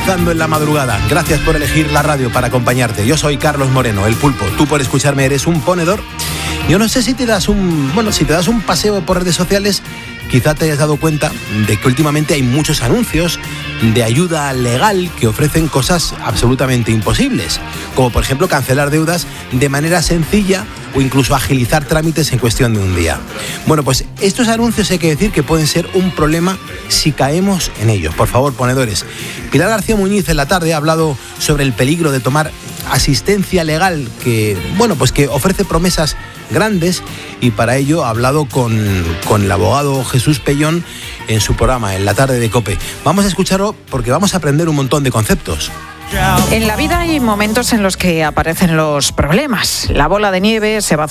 avanzando en la madrugada. Gracias por elegir la radio para acompañarte. Yo soy Carlos Moreno, el Pulpo. Tú por escucharme eres un ponedor. Yo no sé si te das un paseo por redes sociales, quizá te hayas dado cuenta de que últimamente hay muchos anuncios de ayuda legal que ofrecen cosas absolutamente imposibles, como por ejemplo cancelar deudas de manera sencilla o incluso agilizar trámites en cuestión de un día. Bueno, pues estos anuncios hay que decir que pueden ser un problema si caemos en ellos. Por favor, ponedores. Pilar García Muñiz en la tarde ha hablado sobre el peligro de tomar asistencia legal que ofrece promesas grandes, y para ello ha hablado con el abogado Jesús Pellón en su programa En la tarde de COPE. Vamos a escucharlo porque vamos a aprender un montón de conceptos. En la vida hay momentos en los que aparecen los problemas. La bola de nieve se va